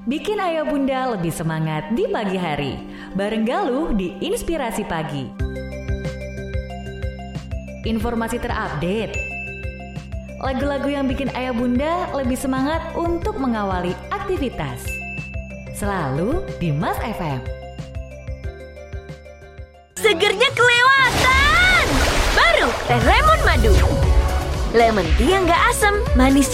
Bikin ayah bunda lebih semangat di pagi hari. Bareng Galuh di Inspirasi Pagi. Informasi terupdate. Lagu-lagu yang bikin ayah bunda lebih semangat untuk mengawali aktivitas. Selalu di Mas FM. Segernya kelewatan. Baru teh lemon madu. Lemon tea yang gak asam, manis